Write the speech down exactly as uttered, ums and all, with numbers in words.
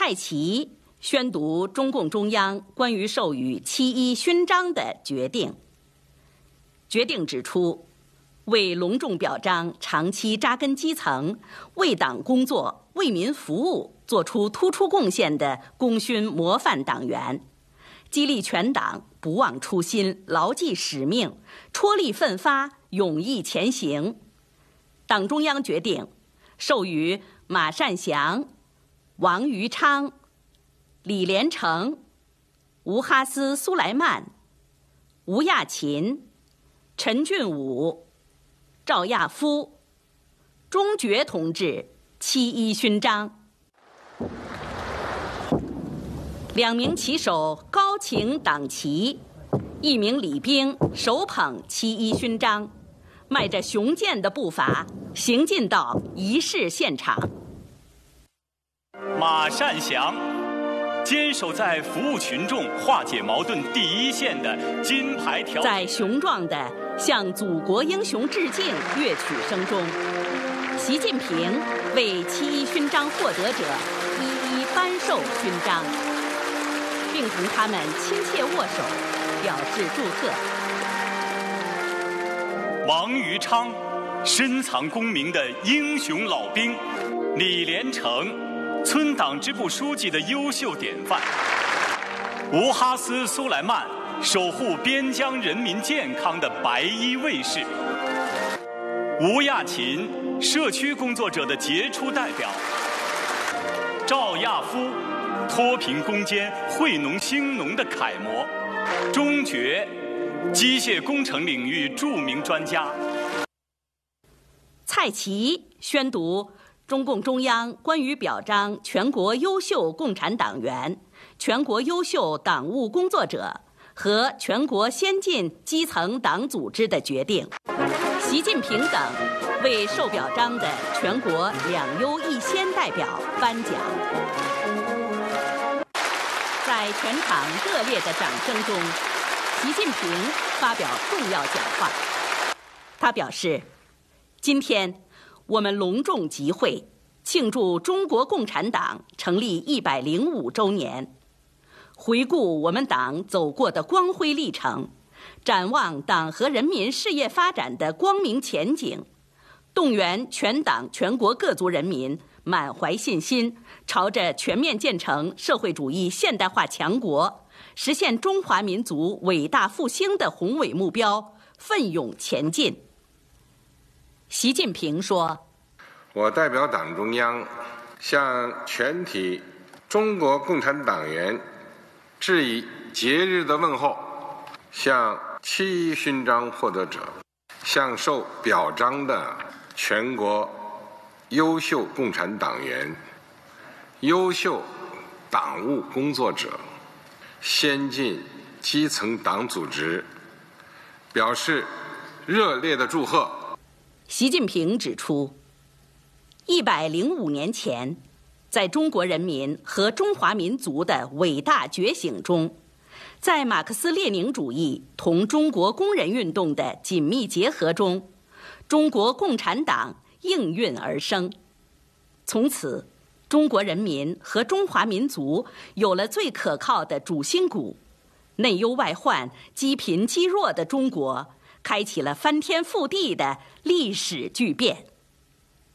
蔡奇宣读中共中央关于授予七一勋章的决定。决定指出，为隆重表彰长期扎根基层、为党工作、为民服务做出突出贡献的功勋模范党员，激励全党不忘初心、牢记使命、踔厉奋发、勇毅前行。党中央决定授予马善祥、王余昌、李连成、吴哈斯·苏莱曼、吴亚勤、陈俊武、赵亚夫、钟觉同志七一勋章。两名旗手高擎党旗，一名礼兵手捧七一勋章，迈着雄健的步伐行进到仪式现场。 马善祥，坚守在服务群众、化解矛盾第一线的金牌条， 在雄壮的向祖国英雄致敬乐曲声中，习近平为七一勋章获得者一一颁授勋章，并同他们亲切握手，表示祝贺。 王余昌，深藏功名的英雄老兵；李连成，村党支部书记的优秀典范；吴哈斯·苏莱曼，守护边疆人民健康的白衣卫士；吴亚勤，社区工作者的杰出代表；赵亚夫，脱贫攻坚、惠农兴农的楷模；钟觉，机械工程领域著名专家。 蔡奇宣读中共中央关于表彰全国优秀共产党员、全国优秀党务工作者和全国先进基层党组织的决定。习近平等为受表彰的全国两优一先代表颁奖。在全场热烈的掌声中，习近平发表重要讲话。他表示，今天我们隆重集会，庆祝中国共产党成立一百零五周年，回顾我们党走过的光辉历程，展望党和人民事业发展的光明前景，动员全党全国各族人民满怀信心，朝着全面建成社会主义现代化强国、实现中华民族伟大复兴的宏伟目标奋勇前进。习近平说， 我代表党中央向全体中国共产党员致以节日的问候，向七一勋章获得者，向受表彰的全国优秀共产党员、优秀党务工作者、先进基层党组织表示热烈的祝贺。 习近平指出，一百零五年前，在中国人民和中华民族的伟大觉醒中，在马克思列宁主义同中国工人运动的紧密结合中，中国共产党应运而生。从此，中国人民和中华民族有了最可靠的主心骨，内忧外患、积贫积弱的中国开启了翻天覆地的历史巨变。